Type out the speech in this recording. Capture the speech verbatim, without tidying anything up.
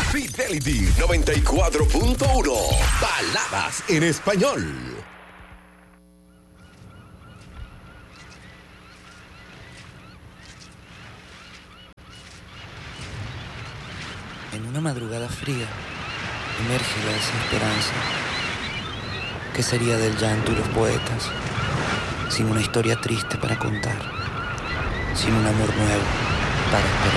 Fidelity noventa y cuatro punto uno. Baladas en español. En una madrugada fría emerge la desesperanza. ¿Qué sería del llanto y los poetas sin una historia triste para contar, sin un amor nuevo para esperar?